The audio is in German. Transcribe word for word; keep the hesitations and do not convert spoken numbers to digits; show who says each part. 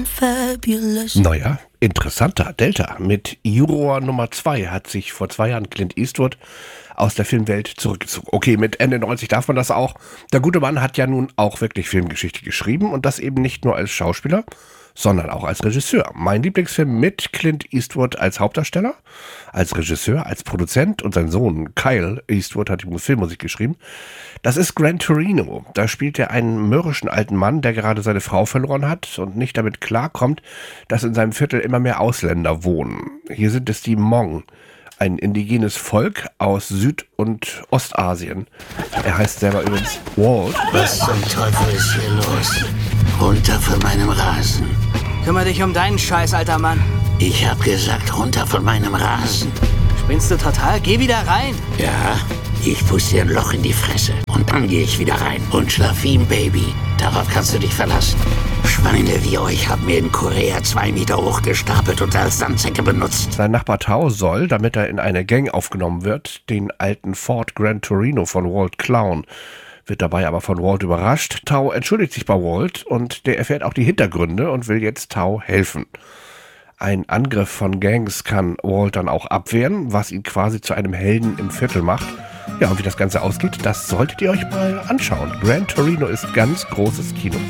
Speaker 1: Fabulous.
Speaker 2: Naja, interessanter. Delta mit Juror Nummer zwei hat sich vor zwei Jahren Clint Eastwood aus der Filmwelt zurückgezogen. Okay, mit Ende neunzig darf man das auch. Der gute Mann hat ja nun auch wirklich Filmgeschichte geschrieben und das eben nicht nur als Schauspieler, sondern auch als Regisseur. Mein Lieblingsfilm mit Clint Eastwood als Hauptdarsteller, als Regisseur, als Produzent und sein Sohn Kyle Eastwood hat die Filmmusik geschrieben. Das ist Gran Torino. Da spielt er einen mürrischen alten Mann, der gerade seine Frau verloren hat und nicht damit klarkommt, dass in seinem Viertel immer mehr Ausländer wohnen. Hier sind es die Hmong, ein indigenes Volk aus Süd- und Ostasien. Er heißt selber übrigens Walt.
Speaker 3: Was zum Teufel ist hier los? Runter von meinem Rasen.
Speaker 4: Kümmer dich um deinen Scheiß, alter Mann.
Speaker 3: Ich hab gesagt, runter von meinem Rasen.
Speaker 4: Spinnst du total? Geh wieder rein.
Speaker 3: Ja, ich puste dir ein Loch in die Fresse. Und dann gehe ich wieder rein. Und schlaf wie ein Baby. Darauf kannst du dich verlassen. Schweine wie euch haben mir in Korea zwei Meter hoch gestapelt und als Sandsäcke benutzt.
Speaker 2: Sein Nachbar Tao soll, damit er in eine Gang aufgenommen wird, den alten Ford Gran Torino von Walt klauen. Wird dabei aber von Walt überrascht. Tao entschuldigt sich bei Walt und der erfährt auch die Hintergründe und will jetzt Tao helfen. Ein Angriff von Gangs kann Walt dann auch abwehren, was ihn quasi zu einem Helden im Viertel macht. Ja, und wie das Ganze ausgeht, das solltet ihr euch mal anschauen. Gran Torino ist ganz großes Kino.